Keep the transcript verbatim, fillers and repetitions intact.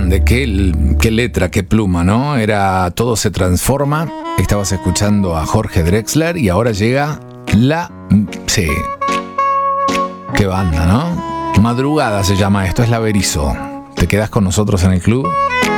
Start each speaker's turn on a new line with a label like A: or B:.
A: grande, qué, qué letra, qué pluma, ¿no? Era Todo se transforma. Estabas escuchando a Jorge Drexler y ahora llega la... Sí. Qué banda, ¿no? Madrugada se llama esto, es la Berizo. ¿Te quedas con nosotros en el club?